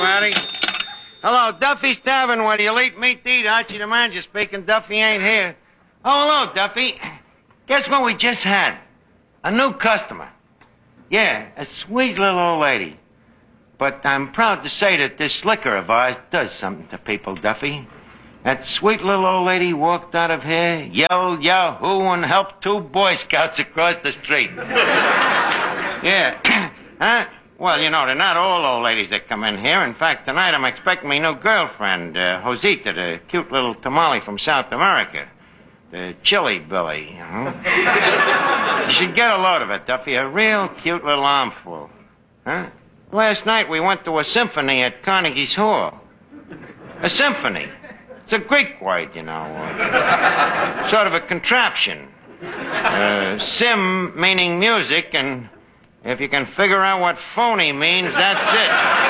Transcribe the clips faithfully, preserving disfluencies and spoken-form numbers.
everybody. Hello, Duffy's Tavern, where the elite meat to eat. Archie the manager speaking. Duffy ain't here. Oh, hello, Duffy. Guess what we just had? A new customer. Yeah, a sweet little old lady. But I'm proud to say that this liquor of ours does something to people, Duffy. That sweet little old lady walked out of here, yelled Yahoo, and helped two Boy Scouts across the street. Yeah. Huh? Well, you know, they're not all old ladies that come in here. In fact, tonight I'm expecting my new girlfriend, uh, Josita, the cute little tamale from South America. The chili Billy, you know. You should get a load of it, Duffy. A real cute little armful. Huh? Last night we went to a symphony at Carnegie's Hall. A symphony. It's a Greek word, you know. Uh, sort of a contraption. Uh, sim meaning music, and if you can figure out what phony means, that's it.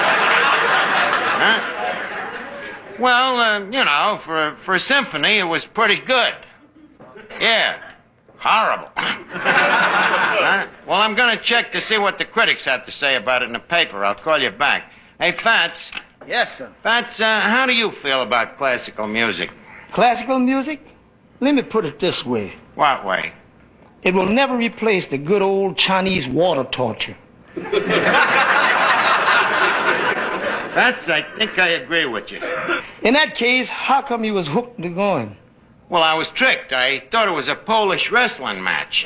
Huh? Well, uh, you know, for, for a symphony, it was pretty good. Yeah. Horrible. Huh? Well, I'm going to check to see what the critics have to say about it in the paper. I'll call you back. Hey, Fats. Yes, sir. Fats, uh, how do you feel about classical music? Classical music? Let me put it this way. What way? It will never replace the good old Chinese water torture. Fats, I think I agree with you. In that case, how come you was hooked to going? Well, I was tricked. I thought it was a Polish wrestling match.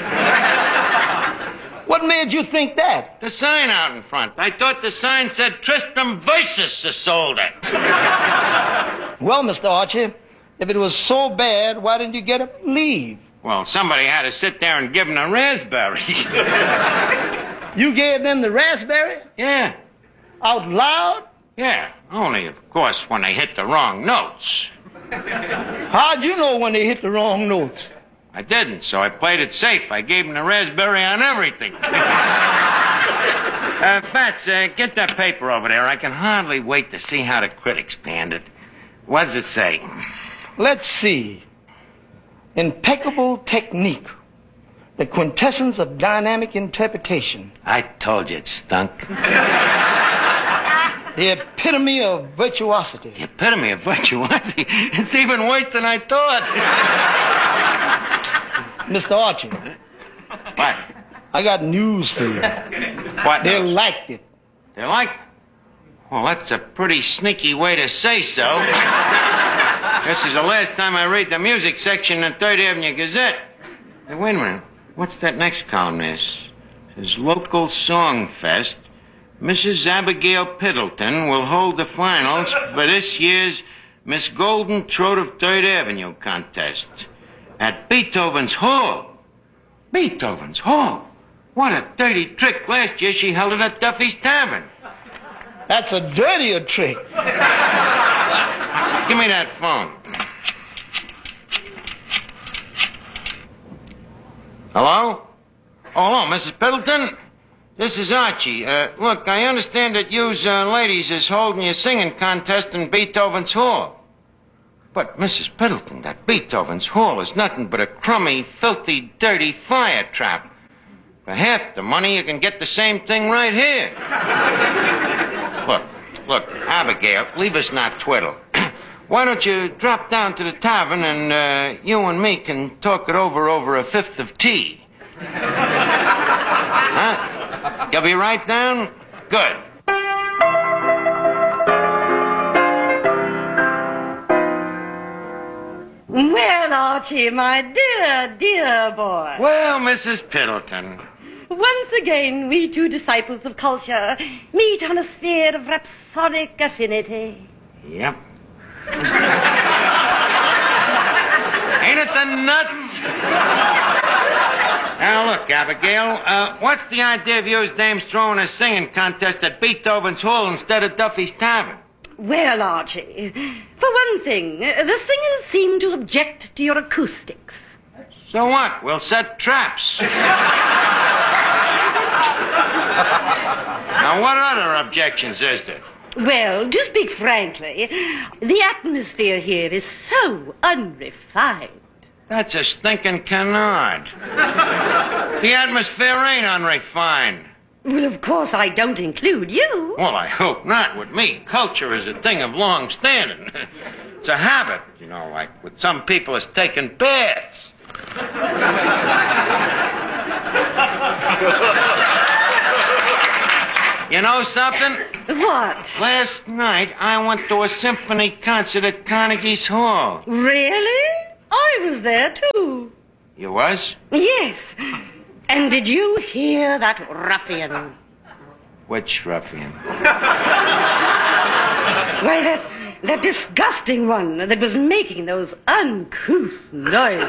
What made you think that? The sign out in front. I thought the sign said Tristram versus Isolde. Well, Mister Archie, if it was so bad, why didn't you get up and leave? Well, somebody had to sit there and give him a raspberry. You gave them the raspberry? Yeah. Out loud? Yeah. Only, of course, when they hit the wrong notes. How'd you know when they hit the wrong notes? I didn't, so I played it safe. I gave him the raspberry on everything. uh, Fats, uh, get that paper over there. I can hardly wait to see how the critics panned it. What does it say? Let's see. Impeccable technique. The quintessence of dynamic interpretation. I told you it stunk. The epitome of virtuosity. The epitome of virtuosity? It's even worse than I thought. Mister Archie. What? I got news for you. What? They news? liked it. They liked it? Well, that's a pretty sneaky way to say so. This is the last time I read the music section in the Third Avenue Gazette. Hey, wait a minute. What's that next column is? It says Local Song Fest. Missus Abigail Piddleton will hold the finals for this year's Miss Golden Throat of Third Avenue contest at Beethoven's Hall. Beethoven's Hall? What a dirty trick. Last year she held it at Duffy's Tavern. That's a dirtier trick. Give me that phone. Hello? Oh, hello, Missus Piddleton? This is Archie. Uh, look, I understand that yous uh, ladies is holding a singing contest in Beethoven's Hall. But, Missus Piddleton, that Beethoven's Hall is nothing but a crummy, filthy, dirty fire trap. For half the money, you can get the same thing right here. Look, look, Abigail, leave us not twiddle. Why don't you drop down to the tavern and uh, you and me can talk it over over a fifth of tea? Huh? You'll be right down? Good. Well, Archie, my dear, dear boy. Well, Missus Piddleton. Once again, we two disciples of culture meet on a sphere of rhapsodic affinity. Yep. Ain't it the nuts? Now, look, Abigail, uh, what's the idea of you dames throwing a singing contest at Beethoven's Hall instead of Duffy's Tavern? Well, Archie, for one thing, the singers seem to object to your acoustics. So what? We'll set traps. Now, what other objections is there? Well, to speak frankly, the atmosphere here is so unrefined. That's a stinking canard. The atmosphere ain't unrefined. Well, of course I don't include you. Well, I hope not. With me, culture is a thing of long standing. It's a habit, you know, like with some people it's taking baths. You know something? What? Last night I went to a symphony concert at Carnegie's Hall. Really? I was there, too. You was? Yes. And did you hear that ruffian? Which ruffian? Why, that, that disgusting one that was making those uncouth noises.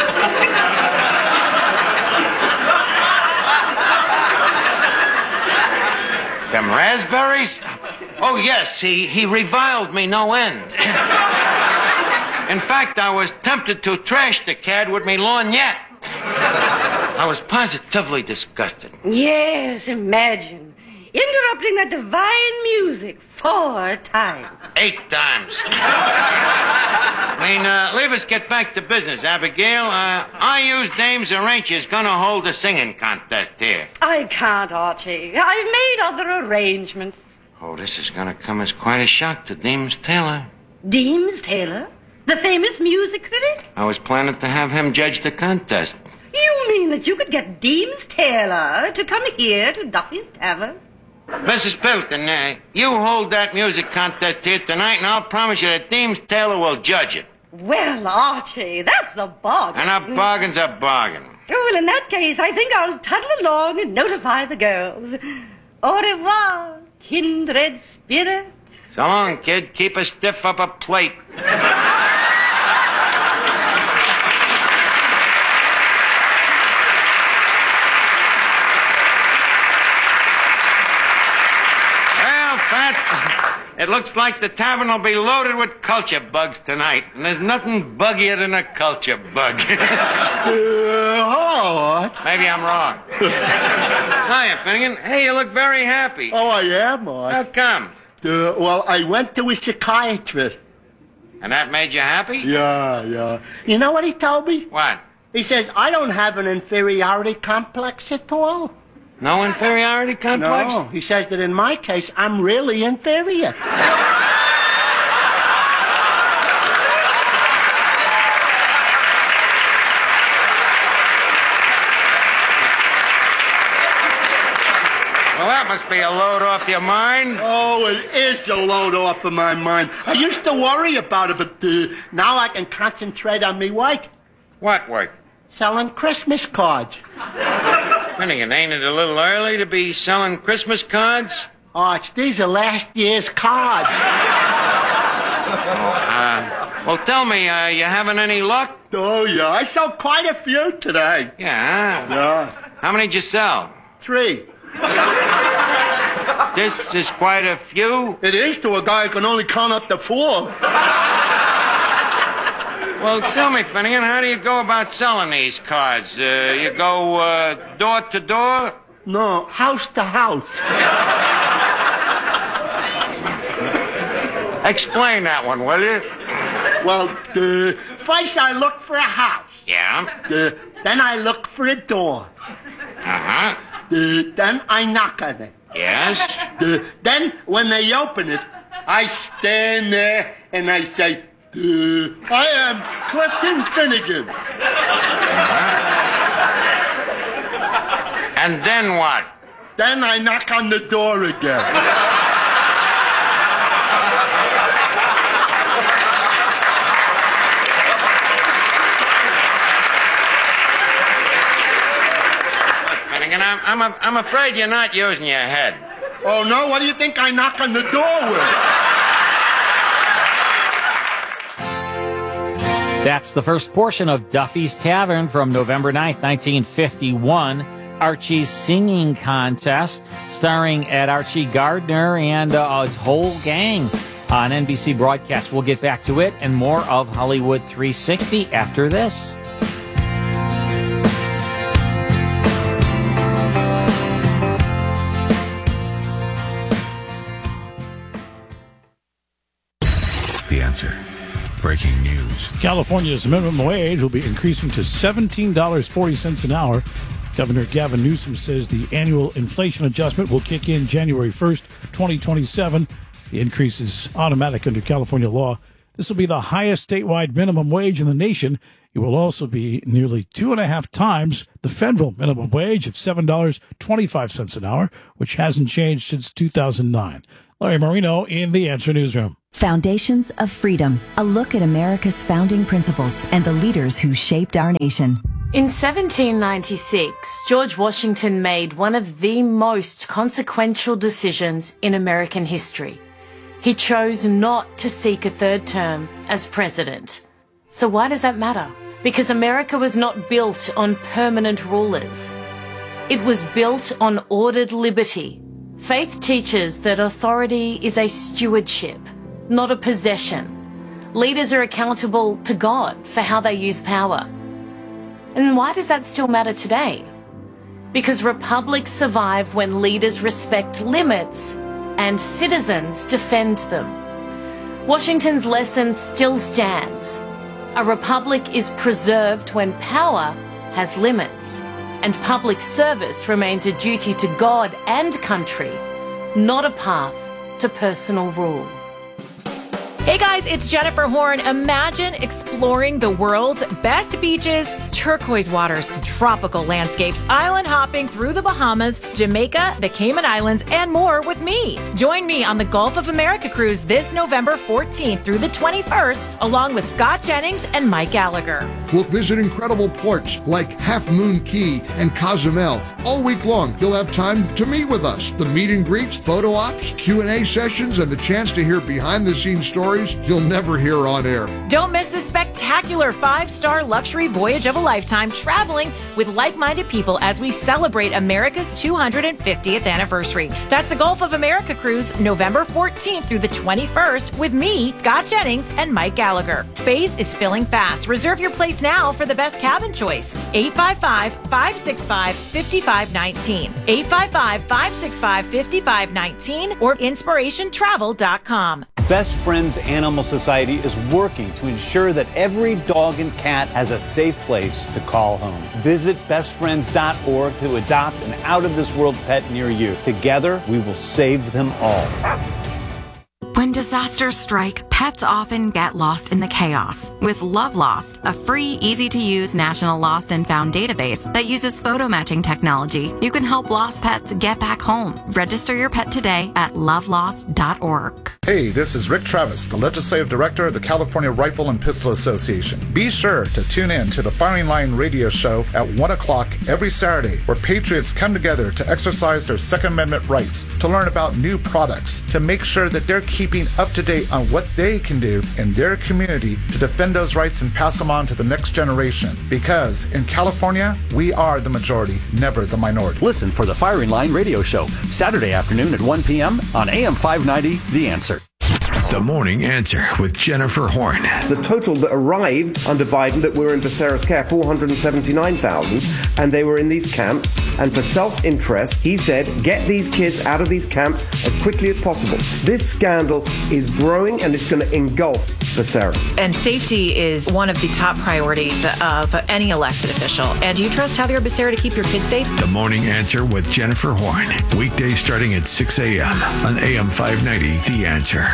Them raspberries? Oh, yes, he, he reviled me no end. In fact, I was tempted to trash the cad with me lorgnette. I was positively disgusted. Yes, imagine. Interrupting that divine music four times. Eight times. I mean, uh, leave us get back to business, Abigail. Uh, I use Dames Arrange is gonna hold a singing contest here. I can't, Archie. I've made other arrangements. Oh, this is gonna come as quite a shock to Deems Taylor. Deems Taylor? The famous music critic? I was planning to have him judge the contest. You mean that you could get Deems Taylor to come here to Duffy's Tavern? Missus Pilton, uh, you hold that music contest here tonight, and I'll promise you that Deems Taylor will judge it. Well, Archie, that's the bargain. And a bargain's a bargain. Oh, well, in that case, I think I'll toddle along and notify the girls. Au revoir, kindred spirit. So long, kid. Keep a stiff upper plate. It looks like the tavern will be loaded with culture bugs tonight. And there's nothing buggier than a culture bug. uh, hello. Maybe I'm wrong. Hiya, Finnegan. Hey, you look very happy. Oh, I am, Art. How come? Uh, well, I went to a psychiatrist. And that made you happy? Yeah, yeah. You know what he told me? What? He says, I don't have an inferiority complex at all. No inferiority complex? No, he says that in my case, I'm really inferior. Well, that must be a load off your mind. Oh, it is a load off of my mind. I used to worry about it, but uh, now I can concentrate on me work. What work? Selling Christmas cards. Finnegan, ain't it a little early to be selling Christmas cards? Arch, these are last year's cards. Uh, well, tell me, uh, you having any luck? Oh, yeah, I sold quite a few today. Yeah. Yeah. How many did you sell? Three. This is quite a few. It is to a guy who can only count up to four. Well, tell me, Finnegan, how do you go about selling these cards? Uh, you go uh, door to door? No, house to house. Explain that one, will you? Well, uh, first I look for a house. Yeah. Uh, then I look for a door. Uh-huh. Uh, then I knock on it. Yes. Uh, then, when they open it, I stand there and I say, uh, I am Clifton Finnegan. Uh-huh. And then what? Then I knock on the door again. Finnegan, I'm, I'm, a, I'm afraid you're not using your head. Oh, no? What do you think I knock on the door with? That's the first portion of Duffy's Tavern from November ninth, nineteen fifty-one. Archie's Singing Contest, starring Ed Archie Gardner and uh, his whole gang on N B C broadcast. We'll get back to it and more of Hollywood three sixty after this. The Answer. Breaking news. California's minimum wage will be increasing to seventeen dollars and forty cents an hour Governor Gavin Newsom says the annual inflation adjustment will kick in January first, twenty twenty-seven. The increase is automatic under California law. This will be the highest statewide minimum wage in the nation. It will also be nearly two and a half times the federal minimum wage of seven dollars and twenty-five cents an hour, which hasn't changed since two thousand nine. Larry Marino in the Answer Newsroom. Foundations of Freedom, a look at America's founding principles and the leaders who shaped our nation. In seventeen ninety-six, George Washington made one of the most consequential decisions in American history. He chose not to seek a third term as president. So why does that matter? Because America was not built on permanent rulers. It was built on ordered liberty. Faith teaches that authority is a stewardship, not a possession. Leaders are accountable to God for how they use power. And why does that still matter today? Because republics survive when leaders respect limits and citizens defend them. Washington's lesson still stands. A republic is preserved when power has limits, and public service remains a duty to God and country, not a path to personal rule. Hey guys, it's Jennifer Horn. Imagine exploring the world's best beaches, turquoise waters, tropical landscapes, island hopping through the Bahamas, Jamaica, the Cayman Islands, and more with me. Join me on the Gulf of America cruise this November fourteenth through the twenty-first, along with Scott Jennings and Mike Gallagher. We'll visit incredible ports like Half Moon Key and Cozumel. All week long, you'll have time to meet with us. The meet and greets, photo ops, Q and A sessions, and the chance to hear behind-the-scenes stories you'll never hear on air. Don't miss this spectacular five-star luxury voyage of a lifetime, traveling with like-minded people as we celebrate America's two hundred fiftieth anniversary. That's the Gulf of America cruise, November fourteenth through the twenty-first, with me, Scott Jennings, and Mike Gallagher. Space is filling fast. Reserve your place now for the best cabin choice. eight five five, five six five, five five one nine. eight five five, five six five, five five one nine or inspiration travel dot com. Best Friends Animal Society is working to ensure that every dog and cat has a safe place to call home. Visit best friends dot org to adopt an out-of-this-world pet near you. Together, we will save them all. When disasters strike, pets often get lost in the chaos. With Love Lost, a free, easy-to-use national lost and found database that uses photo matching technology, you can help lost pets get back home. Register your pet today at love lost dot org. Hey, this is Rick Travis, the Legislative Director of the California Rifle and Pistol Association. Be sure to tune in to the Firing Line radio show at one o'clock every Saturday, where patriots come together to exercise their Second Amendment rights, to learn about new products, to make sure that they're keeping up to date on what they can do in their community to defend those rights and pass them on to the next generation. Because in California, we are the majority, never the minority. Listen for the Firing Line radio show, Saturday afternoon at one p.m. on A M five ninety, The Answer. The Morning Answer with Jennifer Horn. The total that arrived under Biden that were in Becerra's care, four hundred seventy-nine thousand, and they were in these camps. And for self-interest, he said, get these kids out of these camps as quickly as possible. This scandal is growing, and it's going to engulf Becerra. And safety is one of the top priorities of any elected official. And do you trust Javier Becerra to keep your kids safe? The Morning Answer with Jennifer Horn. Weekdays starting at six a.m. on A M five ninety, The Answer.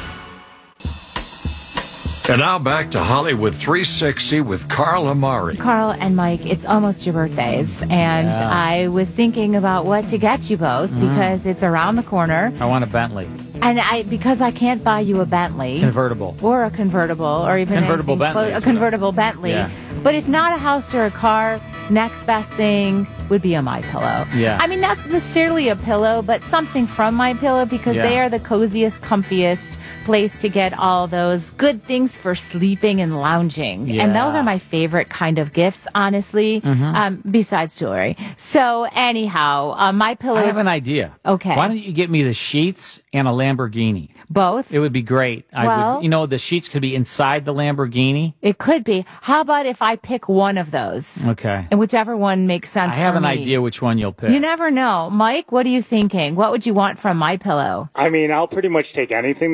And now back to Hollywood three sixty with Carl Amari. Carl and Mike, it's almost your birthdays, and Yeah. I was thinking about what to get you both Mhm. because it's around the corner. I want a Bentley. And I because I can't buy you a Bentley. Convertible. Or a convertible, or even Convertible anything Bentley close- is a convertible Bentley. Yeah. But if not a house or a car, next best thing would be a My Pillow. Yeah. I mean, not necessarily a pillow, but something from My Pillow because Yeah. they are the coziest, comfiest place to get all those good things for sleeping and lounging. And those Yeah. are my favorite kind of gifts, honestly, Mhm. um, besides jewelry. So anyhow, uh, My Pillow I is have an idea. Okay. Why don't you get me the sheets and a Lamborghini? Both? It would be great. I Well- would, you know, the sheets could be inside the Lamborghini. It could be. How about if I pick one of those? Okay. And whichever one makes sense I have for an me. idea which one you'll pick. You never know. Mike, what are you thinking? What would you want from My Pillow? I mean, I'll pretty much take anything that's on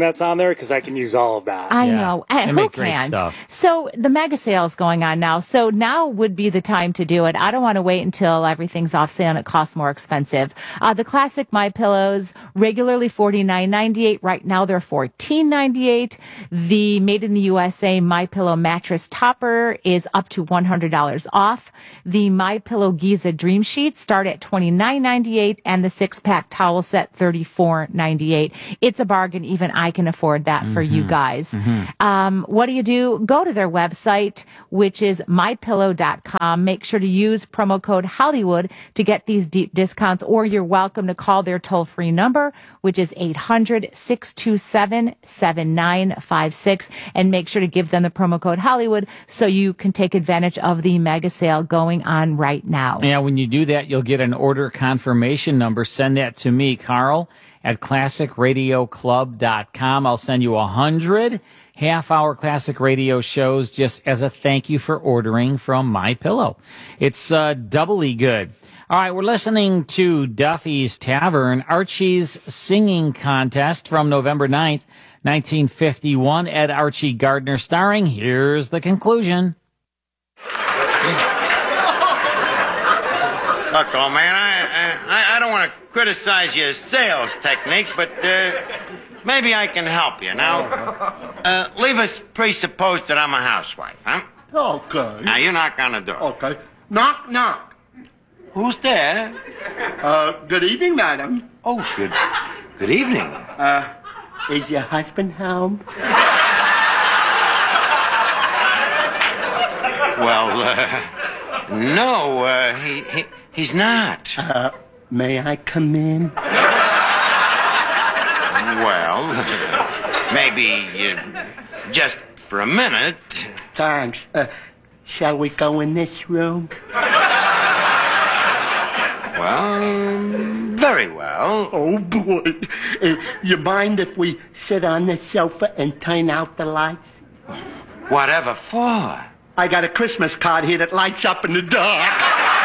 there because I can use all of that. I know. And They who make great can't? stuff. So the mega sale is going on now. So now would be the time to do it. I don't want to wait until everything's off sale and it costs more expensive. Uh, the classic My Pillows, regularly forty-nine ninety-eight. Right now they're fourteen ninety-eight. The made in the U S A My Pillow mattress topper is up to one hundred dollars off. The My Pillow Giza Dream Sheets start at twenty-nine ninety-eight, and the six pack towel set thirty-four ninety-eight. It's a bargain. Even I can afford that for you guys. Um, what do you do? Go to their website, which is my pillow dot com. Make sure to use promo code Hollywood to get these deep discounts, or you're welcome to call their toll-free number, which is eight hundred, six two seven, seven nine five six, and make sure to give them the promo code Hollywood so you can take advantage of the mega sale going on right now. Yeah, when you do that, you'll get an order confirmation number. Send that to me, Carl, at classic radio club dot com. I'll send you a hundred half-hour classic radio shows just as a thank you for ordering from My Pillow. It's uh, doubly good. All right, we're listening to Duffy's Tavern, Archie's Singing Contest from November ninth, nineteen fifty-one. Ed Archie Gardner starring. Here's the conclusion. Look, old man, I, I, I don't want to criticize your sales technique, but uh, maybe I can help you. Now, uh, leave us presupposed that I'm a housewife, huh? Okay. Now, you knock on the door. Okay. Knock, knock. Who's there? Uh, good evening, madam. Oh, good, good evening. Uh, is your husband home? Well, uh, no, uh, he, he, he's not. Uh, may I come in? Well, maybe uh, just for a minute. Thanks. Uh, shall we go in this room? Well, very well. Oh, boy. Uh, you mind if we sit on the sofa and turn out the lights? Whatever for? I got a Christmas card here that lights up in the dark.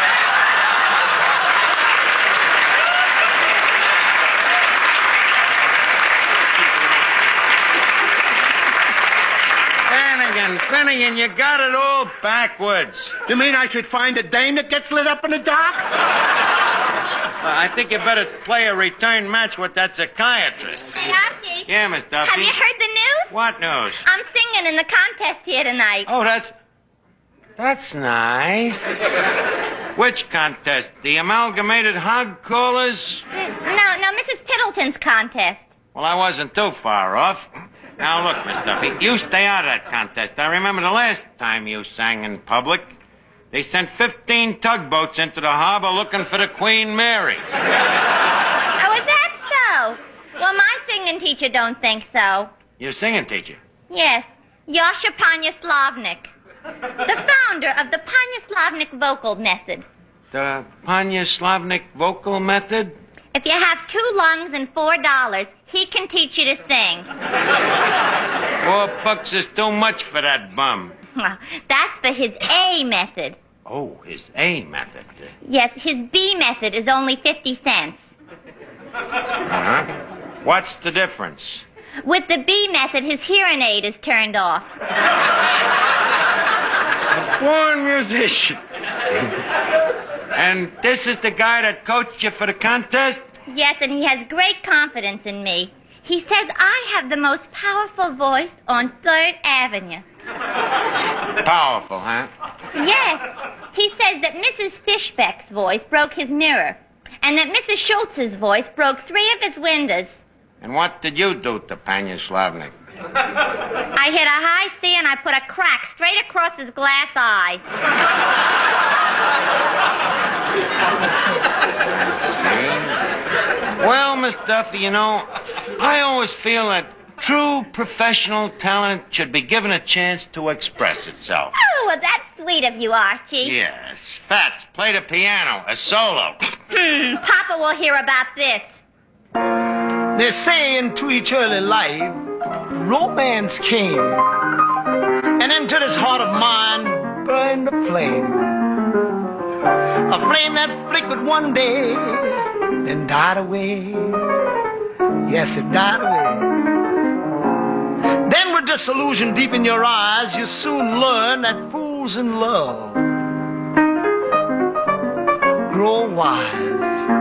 Finnegan, Finnegan, you got it all backwards. You mean I should find a dame that gets lit up in the dark? Uh, I think you better play a return match with that psychiatrist. Hey, Archie. Yeah, Miss Duffy. Have you heard the news? What news? I'm singing in the contest here tonight. Oh, that's... That's nice. Which contest? The Amalgamated Hog Callers? N- no, no, Missus Piddleton's contest. Well, I wasn't too far off. Now, look, Miss Duffy, you stay out of that contest. I remember the last time you sang in public. They sent fifteen tugboats into the harbor looking for the Queen Mary. Oh, is that so? Well, my singing teacher don't think so. Your singing teacher? Yes, Yasha Panyaslavnik, the founder of the Panyaslavnik vocal method. The Panyaslavnik vocal method? If you have two lungs and four dollars, he can teach you to sing. Four bucks is too much for that bum. Well, that's for his A method. Oh, his A method. Yes, his B method is only fifty cents. Uh-huh. What's the difference? With the B method, his hearing aid is turned off. A born musician. And this is the guy that coached you for the contest? Yes, and he has great confidence in me. He says I have the most powerful voice on third Avenue. Powerful, huh? Yes. He says that Missus Fishbeck's voice broke his mirror, and that Missus Schultz's voice broke three of his windows. And what did you do to Panyaslavnik? I hit a high C and I put a crack straight across his glass eye. Well, Miss Duffy, you know, I always feel that true professional talent should be given a chance to express itself. Oh, well, that's sweet of you, Archie. Yes. Fats, play the piano, a solo. Hmm, Papa will hear about this. They're saying to each early life, romance came, and into this heart of mine burned a flame. A flame that flickered one day, then died away. Yes, it died away. disillusion deep in your eyes, you soon learn that fools in love grow wise.